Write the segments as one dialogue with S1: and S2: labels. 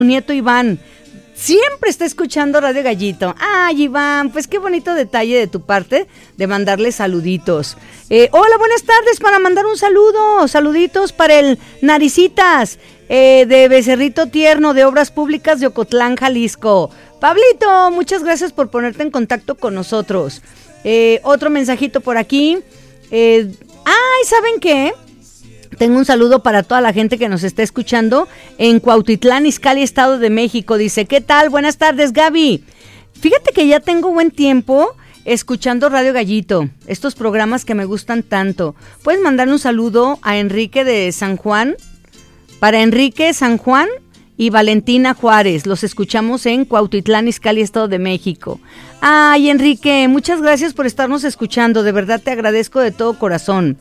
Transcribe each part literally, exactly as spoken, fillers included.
S1: nieto Iván. Siempre está escuchando Radio Gallito. Ay, Iván, pues qué bonito detalle de tu parte de mandarle saluditos. Eh, hola, buenas tardes, para mandar un saludo. Saluditos para el Naricitas eh, de Becerrito Tierno de Obras Públicas de Ocotlán, Jalisco. Pablito, muchas gracias por ponerte en contacto con nosotros. Eh, otro mensajito por aquí. Eh, ay, ¿saben qué? Tengo un saludo para toda la gente que nos está escuchando en Cuautitlán, Izcalli, Estado de México. Dice, ¿qué tal? Buenas tardes, Gaby. Fíjate que ya tengo buen tiempo escuchando Radio Gallito, estos programas que me gustan tanto. ¿Puedes mandarle un saludo a Enrique de San Juan? Para Enrique, San Juan y Valentina Juárez. Los escuchamos en Cuautitlán, Izcalli, Estado de México. Ay, Enrique, muchas gracias por estarnos escuchando. De verdad te agradezco de todo corazón.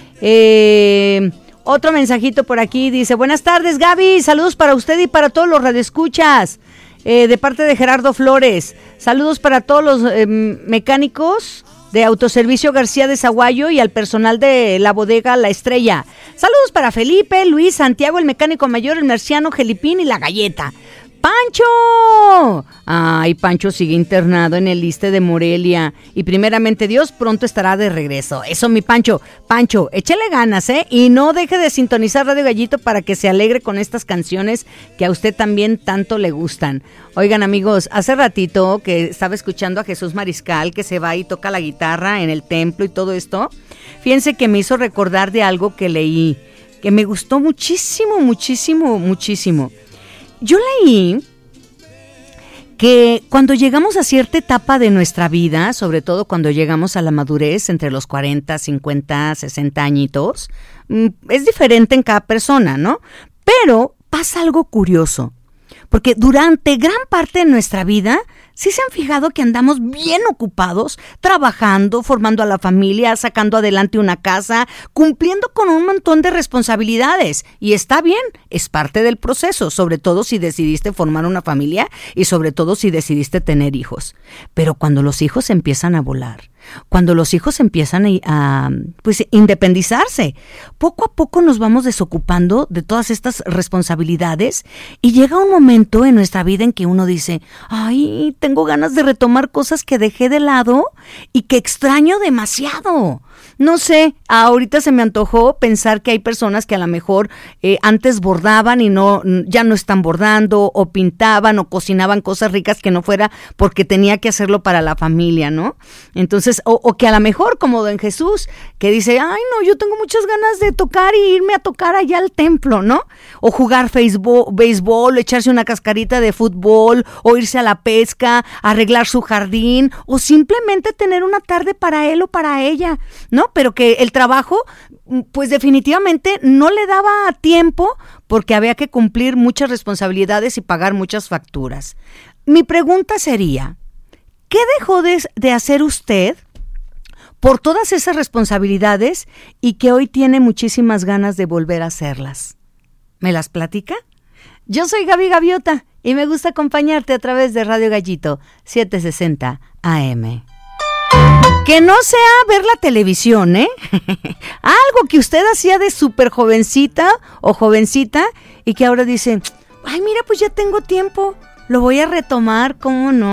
S1: Eh... Otro mensajito por aquí, dice, buenas tardes, Gaby, saludos para usted y para todos los radioescuchas, eh, de parte de Gerardo Flores, saludos para todos los eh, mecánicos de Autoservicio García de Zaguayo y al personal de la bodega La Estrella, saludos para Felipe, Luis, Santiago, el mecánico mayor, el Merciano, Gelipín y la Galleta. ¡Pancho! Ay, Pancho sigue internado en el Iste de Morelia y primeramente Dios pronto estará de regreso. Eso, mi Pancho. Pancho, échale ganas, ¿eh? Y no deje de sintonizar Radio Gallito para que se alegre con estas canciones que a usted también tanto le gustan. Oigan, amigos, hace ratito que estaba escuchando a Jesús Mariscal que se va y toca la guitarra en el templo y todo esto. Fíjense que me hizo recordar de algo que leí, que me gustó muchísimo, muchísimo, muchísimo. Yo leí que cuando llegamos a cierta etapa de nuestra vida, sobre todo cuando llegamos a la madurez entre los cuarenta, cincuenta, sesenta añitos, es diferente en cada persona, ¿no? Pero pasa algo curioso, porque durante gran parte de nuestra vida, ¿sí se han fijado que andamos bien ocupados, trabajando, formando a la familia, sacando adelante una casa, cumpliendo con un montón de responsabilidades? Y está bien, es parte del proceso, sobre todo si decidiste formar una familia y sobre todo si decidiste tener hijos. Pero cuando los hijos empiezan a volar, cuando los hijos empiezan a, a pues, independizarse, poco a poco nos vamos desocupando de todas estas responsabilidades y llega un momento en nuestra vida en que uno dice, ay, tengo ganas de retomar cosas que dejé de lado y que extraño demasiado. No sé, ahorita se me antojó pensar que hay personas que a lo mejor eh, antes bordaban y no ya no están bordando, o pintaban o cocinaban cosas ricas que no fuera porque tenía que hacerlo para la familia, ¿no? Entonces, o, o que a lo mejor como don Jesús, que dice, ay no, yo tengo muchas ganas de tocar y irme a tocar allá al templo, ¿no? O jugar Facebook, béisbol, o echarse una cascarita de fútbol, o irse a la pesca, arreglar su jardín, o simplemente tener una tarde para él o para ella, ¿no? Pero que el trabajo, pues definitivamente no le daba tiempo porque había que cumplir muchas responsabilidades y pagar muchas facturas. Mi pregunta sería, ¿qué dejó de, de hacer usted por todas esas responsabilidades y que hoy tiene muchísimas ganas de volver a hacerlas? ¿Me las platica? Yo soy Gaby Gaviota y me gusta acompañarte a través de Radio Gallito setecientos sesenta A M. Que no sea ver la televisión, ¿eh? Algo que usted hacía de súper jovencita o jovencita y que ahora dice, ay, mira, pues ya tengo tiempo, lo voy a retomar, ¿cómo no?